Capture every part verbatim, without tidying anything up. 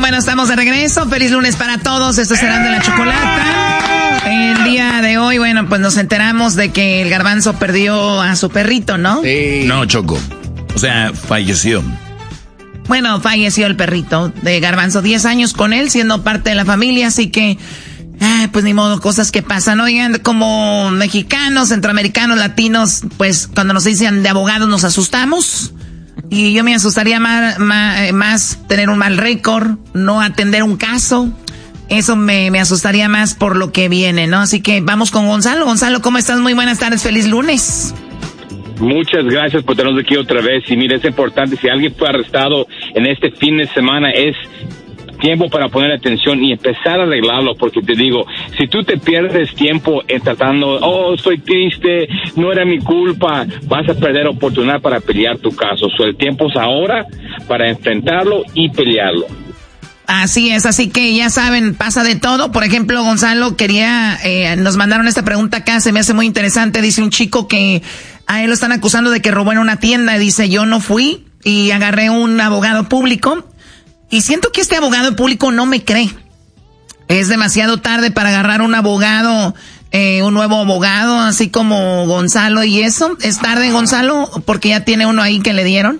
Bueno, estamos de regreso. Feliz lunes para todos. Esto es Erasmo de la Chocolata. El día de hoy, bueno, pues nos enteramos de que el Garbanzo perdió a su perrito, ¿no? Sí. No, Choco. O sea, falleció. Bueno, falleció el perrito de Garbanzo. Diez años con él, siendo parte de la familia, así que... Ah, pues ni modo, cosas que pasan. Oigan, como mexicanos, centroamericanos, latinos, pues cuando nos dicen de abogados nos asustamos. Y yo me asustaría más, más, más tener un mal récord, no atender un caso. Eso me, me asustaría más por lo que viene, ¿no? Así que vamos con Gonzalo. Gonzalo, ¿cómo estás? Muy buenas tardes, feliz lunes. Muchas gracias por tenernos aquí otra vez. Y mira, es importante, si alguien fue arrestado en este fin de semana, es tiempo para poner atención y empezar a arreglarlo, porque te digo, si tú te pierdes tiempo en tratando, oh, estoy triste, no era mi culpa, vas a perder oportunidad para pelear tu caso. So, el tiempo es ahora para enfrentarlo y pelearlo. Así es, así que ya saben, pasa de todo. Por ejemplo, Gonzalo quería, eh, nos mandaron esta pregunta acá, se me hace muy interesante. Dice un chico que a él lo están acusando de que robó en una tienda. Dice, yo no fui y agarré un abogado público. Y siento que este abogado público no me cree. Es demasiado tarde para agarrar un abogado, eh, un nuevo abogado, así como Gonzalo y eso. ¿Es tarde, Gonzalo, porque ya tiene uno ahí que le dieron?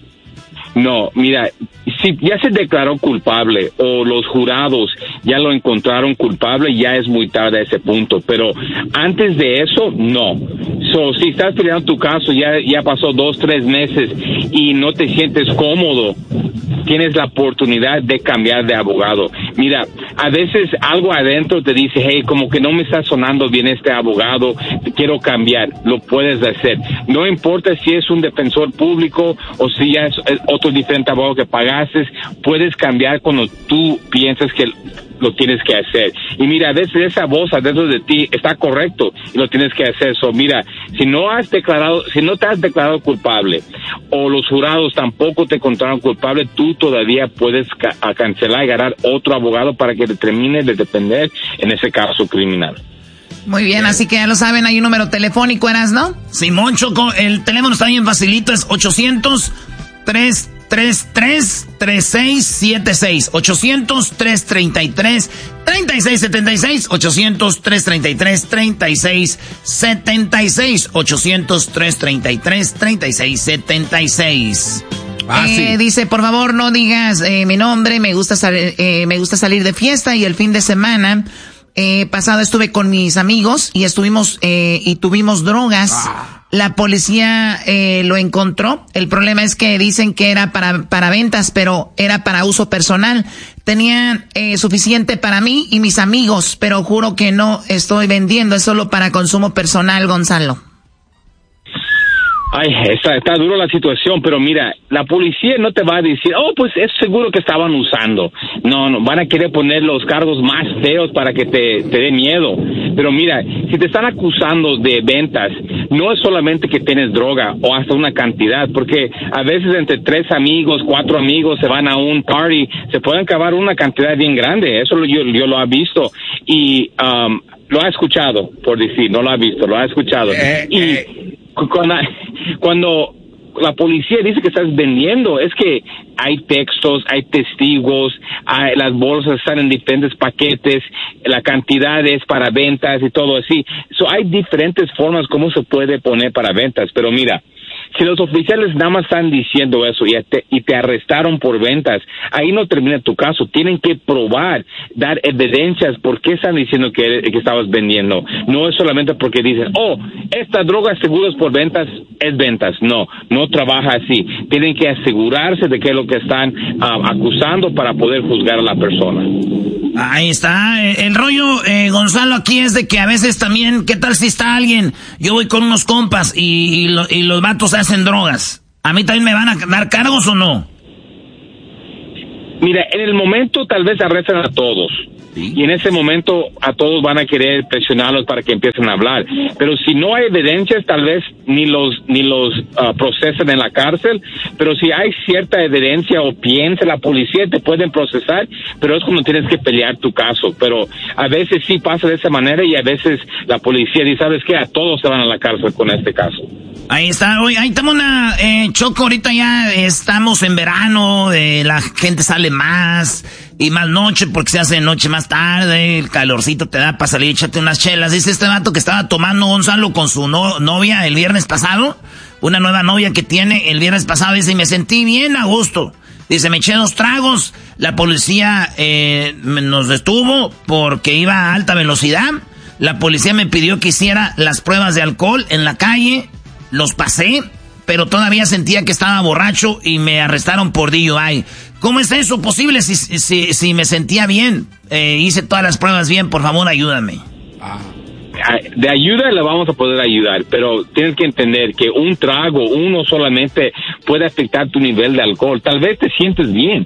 No, mira, si ya se declaró culpable o los jurados ya lo encontraron culpable, ya es muy tarde a ese punto. Pero antes de eso, no. So, si estás peleando tu caso, ya, ya pasó dos, tres meses y no te sientes cómodo, tienes la oportunidad de cambiar de abogado. Mira, a veces algo adentro te dice, hey, como que no me está sonando bien este abogado, quiero cambiar. Lo puedes hacer. No importa si es un defensor público o si ya es otro diferente abogado que pagaste, puedes cambiar cuando tú piensas que lo tienes que hacer. Y mira, a veces esa voz adentro de ti está correcto y lo tienes que hacer. So, mira, si no has declarado, si no te has declarado culpable o los jurados tampoco te encontraron culpable, tú todavía puedes ca- a cancelar y agarrar otro abogado para que te termine de defender en ese caso criminal. Muy bien, así que ya lo saben, hay un número telefónico, ¿eras, no? Simón, Choco, el teléfono está bien facilito, es ochocientos, tres tres tres, tres seis siete seis, ochocientos, tres treinta y tres, treinta y seis setenta y seis, ochocientos, tres treinta y tres, treinta y seis setenta y seis, ochocientos, tres treinta y tres, treinta y seis setenta y seis. Ah, eh, sí. Dice, por favor, no digas eh, mi nombre, me gusta, sal- eh, me gusta salir de fiesta y el fin de semana eh, pasado estuve con mis amigos y estuvimos eh, y tuvimos drogas. Ah. La policía eh, lo encontró. El problema es que dicen que era para para ventas, pero era para uso personal. Tenía eh, suficiente para mí y mis amigos, pero juro que no estoy vendiendo, es solo para consumo personal, Gonzalo. Ay, está, está duro la situación, pero mira, la policía no te va a decir, oh, pues es seguro que estaban usando. No, no, van a querer poner los cargos más feos para que te, te dé miedo. Pero mira, si te están acusando de ventas, no es solamente que tienes droga o hasta una cantidad, porque a veces entre tres amigos, cuatro amigos se van a un party, se pueden acabar una cantidad bien grande. Eso yo, yo lo he visto y um, lo he escuchado, por decir, no lo he visto, lo he escuchado. Eh, y eh. Cuando, cuando la policía dice que estás vendiendo, es que hay textos, hay testigos, hay, las bolsas están en diferentes paquetes, la cantidad es para ventas y todo así. So, hay diferentes formas como se puede poner para ventas, pero mira, si los oficiales nada más están diciendo eso y te, y te arrestaron por ventas, ahí no termina tu caso. Tienen que probar, dar evidencias por qué están diciendo que, que estabas vendiendo. No es solamente porque dicen, oh, esta droga seguro es por ventas, es ventas. No, no trabaja así. Tienen que asegurarse de qué es lo que están uh, acusando para poder juzgar a la persona. Ahí está. El rollo, eh, Gonzalo, aquí es de que a veces también, ¿qué tal si está alguien? Yo voy con unos compas y, y, lo, y los vatos hacen drogas. ¿A mí también me van a dar cargos o no? Mira, en el momento tal vez arrestan a todos. ¿Sí? Y en ese momento a todos van a querer presionarlos para que empiecen a hablar. Pero si no hay evidencias, tal vez ni los ni los uh, procesan en la cárcel. Pero si hay cierta evidencia o piensa la policía, te pueden procesar. Pero es cuando tienes que pelear tu caso. Pero a veces sí pasa de esa manera y a veces la policía dice, ¿sabes qué? A todos se van a la cárcel con este caso. Ahí está, oye, ahí estamos una, eh, Choco, ahorita ya estamos en verano, eh, la gente sale más, y más noche porque se hace de noche más tarde, el calorcito te da para salir y echarte unas chelas. Dice este vato que estaba tomando Gonzalo con su no, novia el viernes pasado, una nueva novia que tiene el viernes pasado, dice, y me sentí bien a gusto. Dice, me eché dos tragos, la policía eh, nos detuvo porque iba a alta velocidad, la policía me pidió que hiciera las pruebas de alcohol en la calle, los pasé, pero todavía sentía que estaba borracho y me arrestaron por D U I. ¿Cómo es eso posible si, si, si me sentía bien? Eh, hice todas las pruebas bien, por favor, ayúdame. Ah. De ayuda le vamos a poder ayudar, pero tienes que entender que un trago, uno solamente, puede afectar tu nivel de alcohol. Tal vez te sientes bien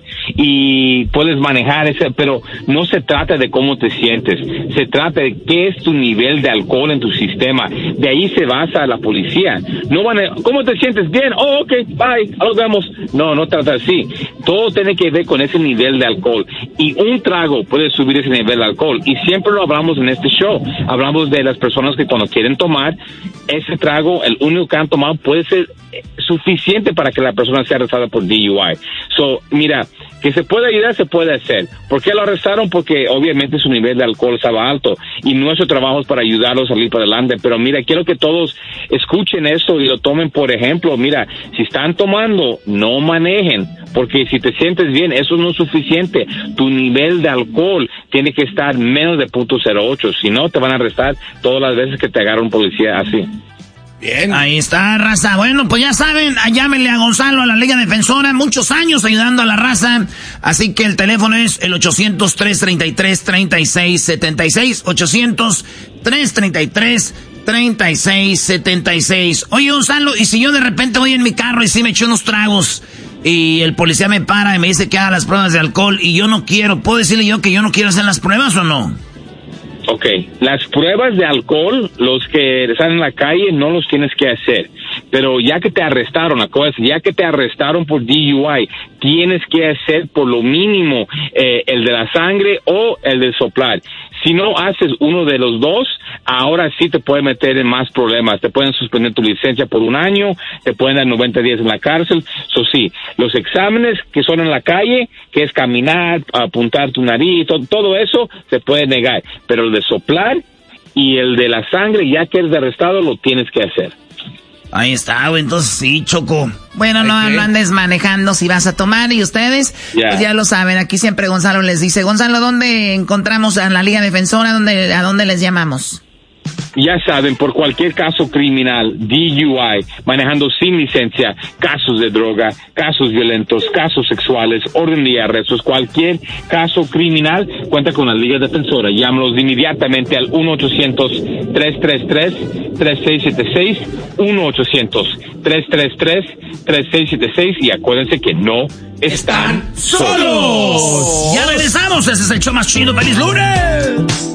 y puedes manejar ese, pero no se trata de cómo te sientes, se trata de qué es tu nivel de alcohol en tu sistema. De ahí se basa la policía. No van a, ¿cómo te sientes? Bien, oh, ok, bye, nos vemos. No, no trata así. Todo tiene que ver con ese nivel de alcohol. Y un trago puede subir ese nivel de alcohol. Y siempre lo hablamos en este show. Hablamos de las personas que cuando quieren tomar ese trago, el único que han tomado, puede ser suficiente para que la persona sea arrestada por D U I. So, mira, que se puede ayudar, se puede hacer. ¿Por qué lo arrestaron? Porque obviamente su nivel de alcohol estaba alto y nuestro trabajo es para ayudarlos a salir para adelante. Pero mira, quiero que todos escuchen esto y lo tomen por ejemplo. Mira, si están tomando, no manejen, porque si te sientes bien, eso no es suficiente. Tu nivel de alcohol tiene que estar menos de punto cero ocho, si no te van a arrestar todas las veces que te agarra un policía así. Bien. Ahí está, raza. Bueno, pues ya saben, llámenle a Gonzalo, a la Liga Defensora, muchos años ayudando a la raza. Así que el teléfono es el ochocientos, trescientos treinta y tres, treinta y seis setenta y seis, ochocientos, trescientos treinta y tres, treinta y seis setenta y seis. Oye, Gonzalo, y si yo de repente voy en mi carro y sí me echo unos tragos y el policía me para y me dice que haga las pruebas de alcohol y yo no quiero, ¿puedo decirle yo que yo no quiero hacer las pruebas o no? Ok, las pruebas de alcohol, los que están en la calle, no los tienes que hacer. Pero ya que te arrestaron, acuérdate, ya que te arrestaron por D U I, tienes que hacer por lo mínimo eh, el de la sangre o el de soplar. Si no haces uno de los dos, ahora sí te puede meter en más problemas. Te pueden suspender tu licencia por un año, te pueden dar noventa días en la cárcel. Eso sí, los exámenes que son en la calle, que es caminar, apuntar tu nariz, todo, todo eso se puede negar. Pero el de soplar y el de la sangre, ya que eres arrestado, lo tienes que hacer. Ahí está, güey, entonces sí, Choco. Bueno, no, no andes manejando si vas a tomar, y ustedes, yeah. pues ya lo saben, aquí siempre Gonzalo les dice, Gonzalo, ¿dónde encontramos a la Liga Defensora? ¿Dónde, ¿A dónde les llamamos? Ya saben, por cualquier caso criminal, D U I, manejando sin licencia, casos de droga, casos violentos, casos sexuales, orden de arrestos, cualquier caso criminal, cuenta con la Liga Defensora. Llámalos inmediatamente al uno ochocientos, tres tres tres, tres seis siete seis, uno ochocientos, tres tres tres, tres seis siete seis, y acuérdense que no están solos. Ya regresamos, ese es el show más chido. ¡Feliz lunes!